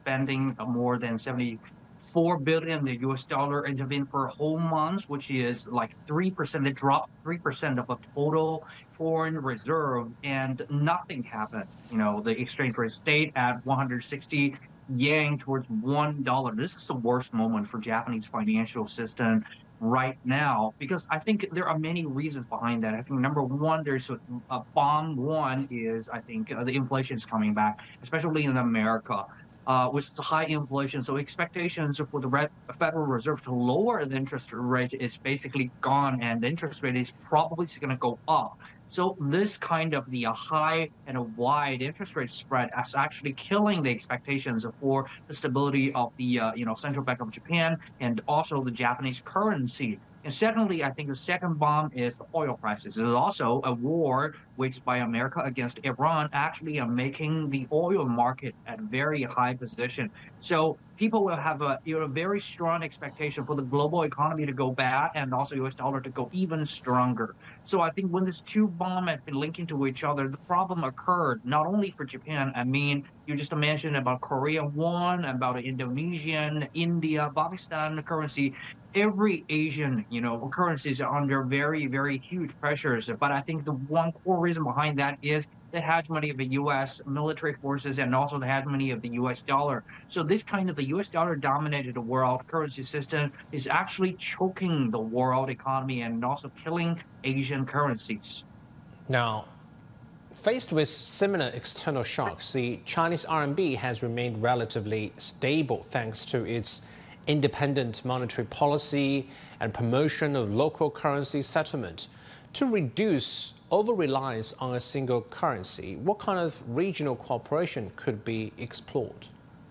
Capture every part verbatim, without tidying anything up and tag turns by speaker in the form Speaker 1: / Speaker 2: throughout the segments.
Speaker 1: spending more than seventy-four billion the U S dollar intervene for a whole month, which is like three percent. It dropped three percent of the total foreign reserve, and nothing happened. You know, the exchange rate stayed at one hundred sixty yen towards one dollar. This is the worst moment for Japanese financial system right now, because I think there are many reasons behind that. I think number one, there's a, a bomb. One is I think uh, the inflation is coming back, especially in America, uh, which is high inflation. So expectations for the Red, Federal Reserve to lower the interest rate is basically gone, and the interest rate is probably going to go up. So this kind of the uh, high and a wide interest rate spread is actually killing the expectations for the stability of the uh, you know Central Bank of Japan and also the Japanese currency. And secondly, I think the second bomb is the oil prices. There's also a war waged by America against Iran, actually uh, making the oil market at a very high position. So people will have a you know very strong expectation for the global economy to go bad and also U S dollar to go even stronger. So I think when these two bombs have been linking to each other, the problem occurred not only for Japan. I mean, you just mentioned about Korean won, about Indonesian, India, Pakistan currency. Every Asian, you know, currencies are under very, very huge pressures. But I think the one core reason behind that is the hegemony of the U S military forces and also the hegemony of the U S dollar. So this kind of the U S dollar dominated world currency system is actually choking the world economy and also killing Asian currencies.
Speaker 2: Now, faced with similar external shocks, the Chinese R M B has remained relatively stable thanks to its independent monetary policy and promotion of local currency settlement. To reduce over-reliance on a single currency, what kind of regional cooperation could be explored?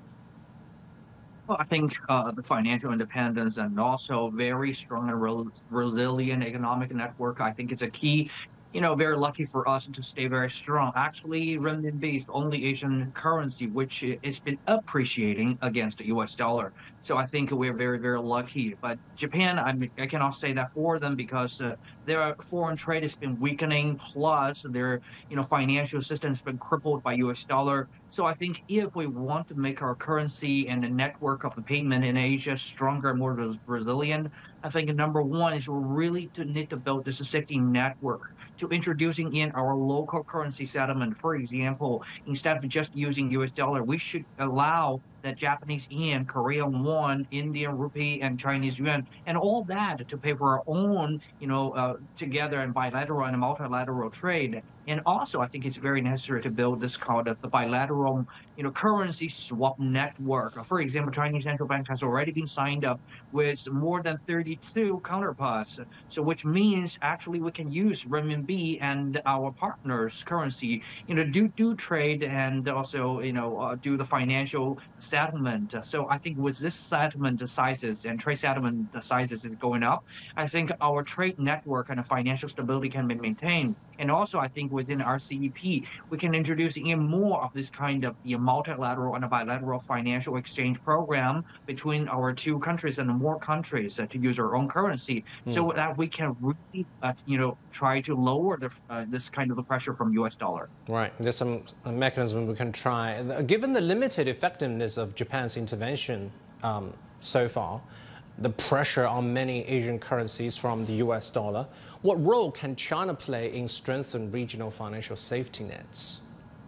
Speaker 1: Well, I think uh, the financial independence and also very strong and re resilient economic network, I think it's a key. You know, very lucky for us to stay very strong. Actually, renminbi is the only Asian currency which has been appreciating against the U S dollar. So I think we're very, very lucky. But Japan, I mean, I cannot say that for them because uh, their foreign trade has been weakening. Plus, their you know financial system has been crippled by U S dollar. So I think if we want to make our currency and the network of the payment in Asia stronger and more res resilient, I think number one is we really to need to build this safety network to introducing in our local currency settlement. For example, instead of just using U S dollar, we should allow that Japanese yen, Korean won, Indian rupee, and Chinese yuan, and all that to pay for our own, you know, uh, together and bilateral and multilateral trade. And also, I think it's very necessary to build this called the bilateral, you know, currency swap network. For example, Chinese central bank has already been signed up with more than thirty-two counterparts. So, which means actually we can use renminbi and our partners' currency, you know, do do trade and also, you know, uh, do the financial settlement. So, I think with this settlement sizes and trade settlement sizes is going up, I think our trade network and financial stability can be maintained. And also, I think within our C E P, we can introduce in more of this kind of the multilateral and bilateral financial exchange program between our two countries and more countries uh, to use our own currency, mm. so that we can really, uh, you know, try to lower the, uh, this kind of the pressure from U S dollar.
Speaker 2: Right. There's some mechanism we can try. Given the limited effectiveness of Japan's intervention um, so far, the pressure on many Asian currencies from the U S dollar, what role can China play in strengthening regional financial safety nets?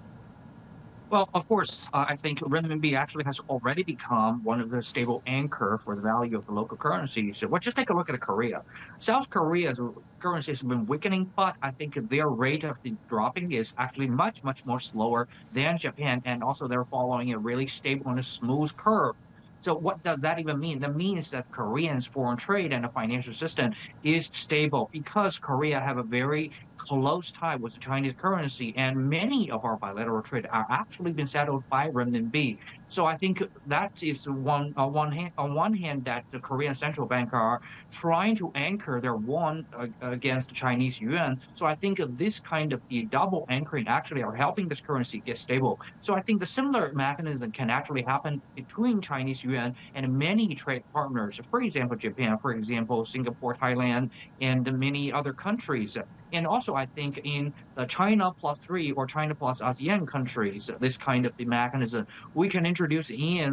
Speaker 1: Well, of course, uh, I think renminbi actually has already become one of the stable anchor for the value of the local currencies. So, well, just take a look at Korea. South Korea's currency has been weakening, but I think their rate of the dropping is actually much, much more slower than Japan, and also they're following a really stable and a smooth curve. So what does that even mean? That means that Koreans' foreign trade and the financial system is stable because Korea have a very close tie with the Chinese currency, and many of our bilateral trade are actually been settled by renminbi. So I think that is one on one hand on one hand that the Korean central bank are trying to anchor their won uh, against the Chinese yuan. So I think this kind of the double anchoring actually are helping this currency get stable. So I think the similar mechanism can actually happen between Chinese yuan and many trade partners. For example, Japan, for example, Singapore, Thailand, and many other countries. And also, I think in the China plus three or China plus ASEAN countries, this kind of the mechanism, we can introduce in